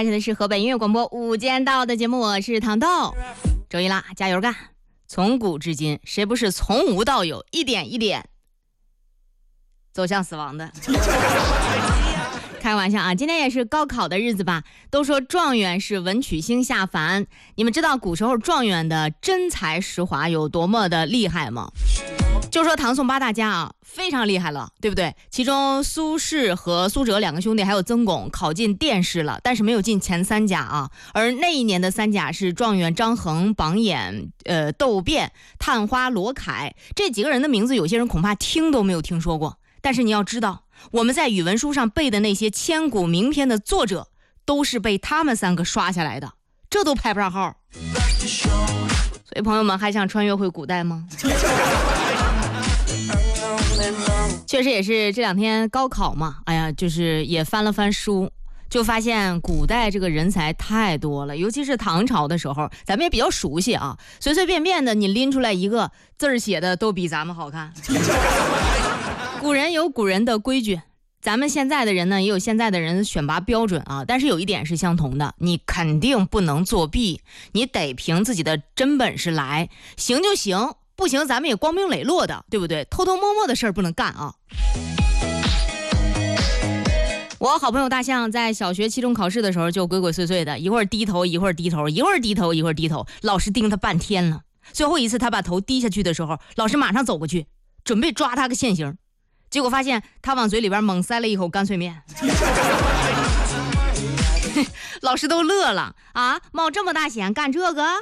开始的是河北音乐广播午间到的节目，我是糖豆。周一啦，加油干！从古至今，谁不是从无到有，一点一点走向死亡的？开玩笑啊，今天也是高考的日子吧？都说状元是文曲星下凡，你们知道古时候状元的真才实华有多么的厉害吗？就说唐宋八大家啊，非常厉害了，对不对？其中苏轼和苏辙两个兄弟，还有曾巩考进殿试了，但是没有进前三甲啊。而那一年的三甲是状元张衡、榜眼窦辩、探花罗凯，这几个人的名字，有些人恐怕听都没有听说过。但是你要知道，我们在语文书上背的那些千古名篇的作者，都是被他们三个刷下来的，这都排不上号。所以朋友们，还想穿越回古代吗？确实也是这两天高考嘛，哎呀，就是也翻了翻书，就发现古代这个人才太多了，尤其是唐朝的时候，咱们也比较熟悉啊，随随便便的你拎出来一个字儿写的都比咱们好看。古人有古人的规矩，咱们现在的人呢也有现在的人的选拔标准啊，但是有一点是相同的，你肯定不能作弊，你得凭自己的真本事来，行就行，不行咱们也光明磊落的，对不对？偷偷摸摸的事儿不能干啊。我好朋友大象在小学期中考试的时候就鬼鬼祟祟的，一会儿低头一会儿低头，一会儿低头一会儿低头，老师盯他半天了。最后一次他把头低下去的时候，老师马上走过去准备抓他个现行，结果发现他往嘴里边猛塞了一口干脆面。老师都乐了啊，冒这么大险干这个？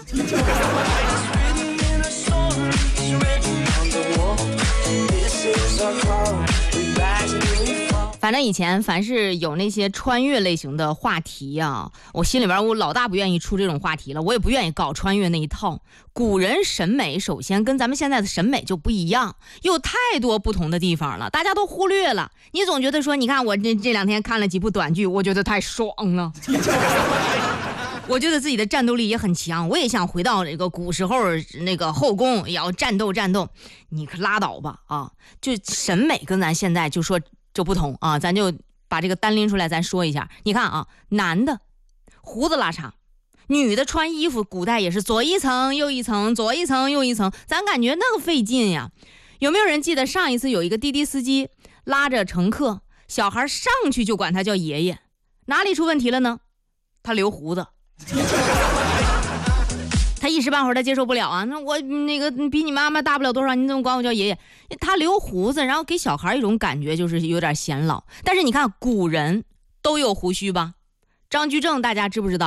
反正以前凡是有那些穿越类型的话题啊，我心里边我老大不愿意出这种话题了，我也不愿意搞穿越那一套。古人审美首先跟咱们现在的审美就不一样，有太多不同的地方了，大家都忽略了。你总觉得说，你看我这两天看了几部短剧，我觉得太爽了。我觉得自己的战斗力也很强，我也想回到这个古时候那个后宫也要战斗。你可拉倒吧啊！就审美跟咱现在就说就不同啊，咱就把这个单拎出来咱说一下。你看啊，男的胡子拉碴，女的穿衣服古代也是左一层右一层，左一层右一层，咱感觉那个费劲呀。有没有人记得上一次有一个滴滴司机拉着乘客，小孩上去就管他叫爷爷，哪里出问题了呢？他留胡子。他一时半会儿他接受不了啊，那我那个比你妈妈大不了多少，你怎么管我叫爷爷？他留胡子，然后给小孩一种感觉就是有点显老。但是你看古人都有胡须吧？张居正大家知不知道？